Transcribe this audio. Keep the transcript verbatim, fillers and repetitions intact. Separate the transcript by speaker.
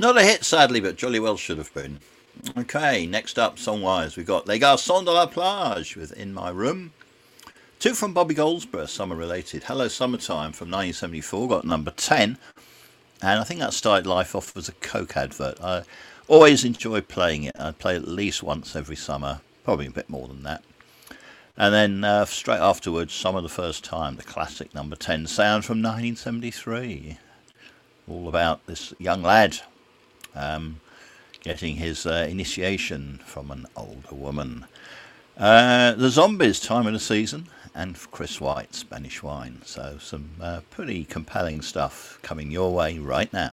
Speaker 1: Not a hit, sadly, but jolly well should have been. Okay, next up, song-wise, we've got Les Garçons de la Plage with In My Room. Two from Bobby Goldsboro, summer-related. Hello Summertime from nineteen seventy-four, got number ten. And I think that started life off as a Coke advert. I always enjoy playing it. I play it at least once every summer, probably a bit more than that. And then uh, straight afterwards, Summer the First Time, the classic number ten sound from nineteen seventy-three. All about this young lad um, getting his uh, initiation from an older woman. Uh, the Zombies, Time of the Season, and Chris White, Spanish Wine. So some uh, pretty compelling stuff coming your way right now.